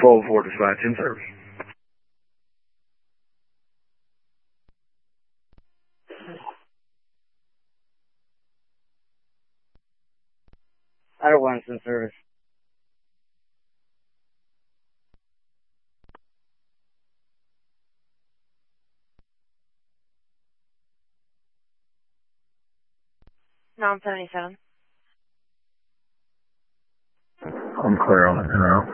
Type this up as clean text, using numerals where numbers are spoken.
1204 dispatch in service. Outer one's in service. Non-77. I'm clear on it now.